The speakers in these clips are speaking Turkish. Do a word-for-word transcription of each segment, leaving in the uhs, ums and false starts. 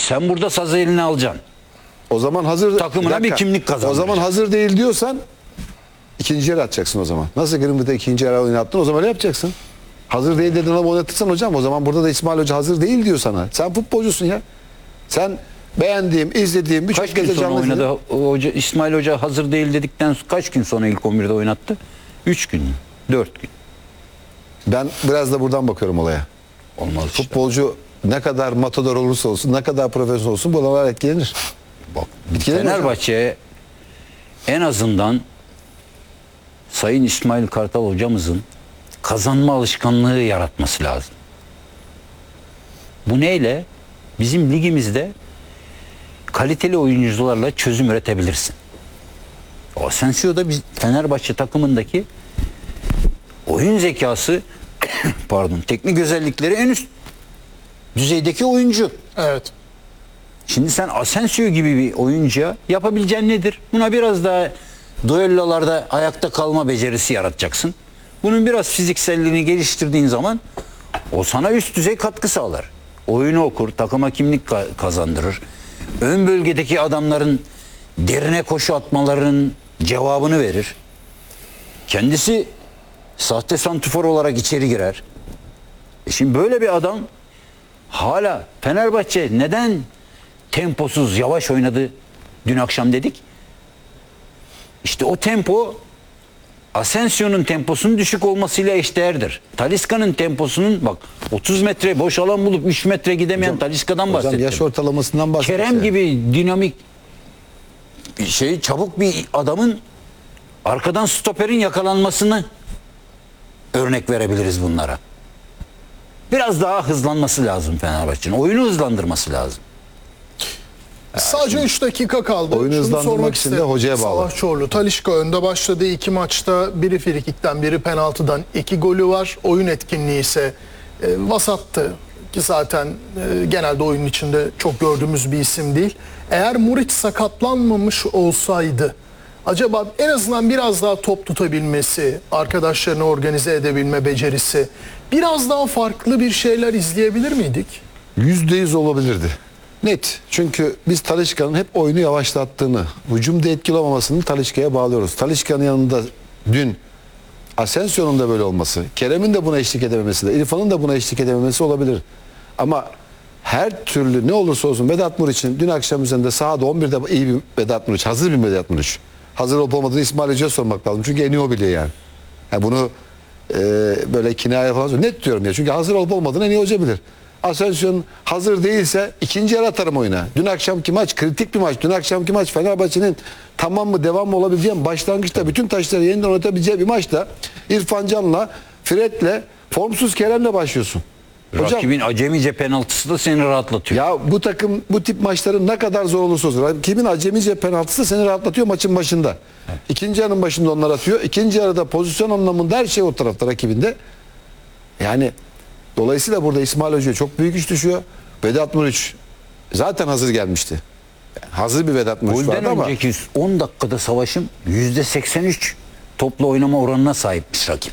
Sen burada sazı eline alacaksın. O zaman hazır Takımına bir kimlik kazandıracaksın. O zaman hazır değil diyorsan ikinci yarı atacaksın o zaman. Nasıl Greenwood'da ikinci yarı oynattın o zaman ne yapacaksın? Hazır değil dedin ama oynatırsan hocam o zaman burada da İsmail Hoca hazır değil diyor sana. Sen futbolcusun ya. Sen beğendiğim, izlediğim birçok Kaç gün sonra oynadı hoca, İsmail Hoca hazır değil dedikten sonra kaç gün sonra ilk on birde oynattı? üç gün mü? dört gün. Ben biraz da buradan bakıyorum olaya. Olmaz işte. Futbolcu ne kadar matador olursa olsun, ne kadar profesyonel olsun buralar etkilenir. Bak, Etkilenir hocam. Fenerbahçe'ye en azından Sayın İsmail Kartal hocamızın kazanma alışkanlığı yaratması lazım. Bu neyle? Bizim ligimizde kaliteli oyuncularla çözüm üretebilirsin. O Asensio'da biz Fenerbahçe takımındaki oyun zekası pardon teknik özellikleri en üst düzeydeki oyuncu. Evet. Şimdi sen Asensio gibi bir oyuncuya yapabileceğin nedir? Buna biraz daha duellolarda ayakta kalma becerisi yaratacaksın. Bunun biraz fizikselliğini geliştirdiğin zaman o sana üst düzey katkı sağlar. Oyunu okur, takıma kimlik ka- kazandırır. Ön bölgedeki adamların derine koşu atmalarının cevabını verir. Kendisi sahte santifor olarak içeri girer. E şimdi böyle bir adam hala Fenerbahçe neden temposuz, yavaş oynadı dün akşam dedik? İşte o tempo Asensio'nun temposunun düşük olmasıyla eşdeğerdir. Talisca'nın temposunun bak otuz metre boş alan bulup üç metre gidemeyen Hocam- Talisca'dan Hocam bahsettim. yaş ortalamasından bahsediyor. Kerem gibi dinamik şey çabuk bir adamın arkadan stoperin yakalanmasını örnek verebiliriz bunlara. Biraz daha hızlanması lazım Fenerbahçe'nin. Oyunu hızlandırması lazım. Sadece üç dakika kaldı. Oyunu Şunu hızlandırmak sormak için de isterim. hocaya bağlı. Savaş Çorlu, Talisca önde başladığı iki maçta biri frikikten biri penaltıdan iki golü var. Oyun etkinliği ise e, vasattı ki zaten e, genelde oyunun içinde çok gördüğümüz bir isim değil. Eğer Muriç sakatlanmamış olsaydı acaba en azından biraz daha top tutabilmesi, arkadaşlarını organize edebilme becerisi biraz daha farklı bir şeyler izleyebilir miydik? Yüzde yüz olabilirdi. Net. Çünkü biz Talisca'nın hep oyunu yavaşlattığını, hücumda etkili olmamasını Talisca'ya bağlıyoruz. Talisca'nın yanında dün Asensio'nun da böyle olması, Kerem'in de buna eşlik edememesi de, İrfan'ın da buna eşlik edememesi olabilir. Ama her türlü ne olursa olsun Vedat Muriç'in dün akşam üzerinde sahada on birde iyi bir Vedat Muriç, hazır bir Vedat Muriç. Hazır olup olmadığını İsmail Hoca'ya sormak lazım. Çünkü en iyi o biliyor yani. yani bunu e, böyle kinaya falan söylüyorum. Net diyorum ya. Çünkü hazır olup olmadığını en iyi hoca bilir. Asensio hazır değilse ikinci yarı atarım oyuna. Dün akşamki maç kritik bir maç. Dün akşamki maç Fenerbahçe'nin tamam mı devam mı olabileceği başlangıçta bütün taşları yeniden oynatabileceği bir maçta İrfan Can'la, Fred'le, formsuz Kerem'le başlıyorsun. Hocam, Rakibin acemice penaltısı da seni rahatlatıyor. ya bu takım bu tip maçların ne kadar zor olursa olsun. Rakibin acemice penaltısı seni rahatlatıyor maçın başında. İkinci yarının başında onlar atıyor. İkinci yarıda pozisyon anlamında her şey o tarafta rakibinde. Yani dolayısıyla burada İsmail Hoca'ya çok büyük iş düşüyor. Vedat Muriç zaten hazır gelmişti. Yani hazır bir Vedat Muriç Golden vardı ama önceki on dakikada savaşım yüzde seksen üç toplu oynama oranına sahipmiş rakip.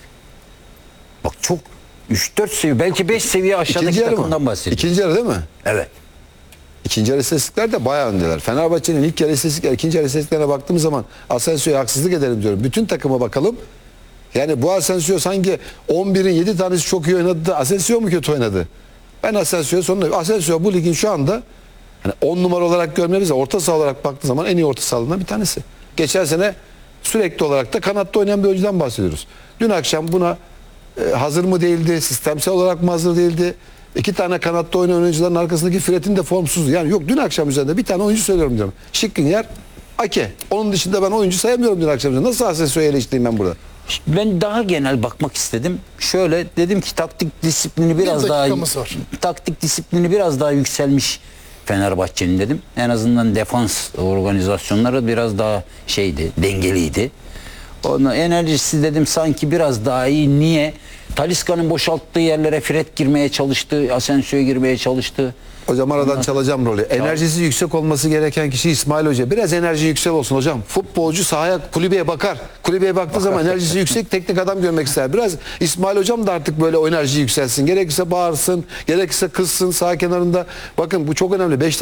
Bak çok üç dört seviye belki beş seviye aşağıdaki ikinci yarı mı? takımdan bahsediyorum. İkinci yarı değil mi? Evet. İkinci yarı istatistikler de bayağı öndeler. Fenerbahçe'nin ilk yarı istatistikler, ikinci yarı istatistiklerine baktığımız zaman Asensio'ya haksızlık ederim diyorum. Bütün takıma bakalım. Yani bu Asensio sanki on birin yedi tanesi çok iyi oynadı da Asensio mu kötü oynadı? Ben Asensio'ya sonunda Asensio bu ligin şu anda hani on numara olarak görmemiz orta saha olarak baktığı zaman en iyi orta sahalarından bir tanesi. Geçen sene sürekli olarak da kanatta oynayan bir oyuncudan bahsediyoruz. Dün akşam buna e, hazır mı değildi, sistemsel olarak mı hazır değildi? İki tane kanatta oynayan oyuncuların arkasındaki Fred'in de formsuzdu. Yani yok dün akşam üzerinde bir tane oyuncu söylüyorum diyorum. Şikrinyar, Ake. Onun dışında ben oyuncu sayamıyorum dün akşam üzerinde. Nasıl Asensio'yu eleştireyim ben burada? Ben daha genel bakmak istedim. Şöyle dedim ki taktik disiplini biraz Bir daha dakikamız var. taktik disiplini biraz daha yükselmiş Fenerbahçe'nin dedim. En azından defans organizasyonları biraz daha şeydi, dengeliydi. Ona enerjisi dedim sanki biraz daha iyi. Niye? Talisca'nın boşalttığı yerlere Fred girmeye çalıştı, Asensio'ya girmeye çalıştı. Hocam aradan çalacağım rolü. Enerjisi yüksek olması gereken kişi İsmail Hoca. Biraz enerji yüksek olsun hocam. Futbolcu sahaya, kulübeye bakar. Kulübeye baktığı zaman enerjisi yüksek teknik adam görmek ister. Biraz İsmail Hocam da artık böyle o enerji yükselsin. Gerekirse bağırsın, gerekirse kızsın sağ kenarında. Bakın bu çok önemli. Beş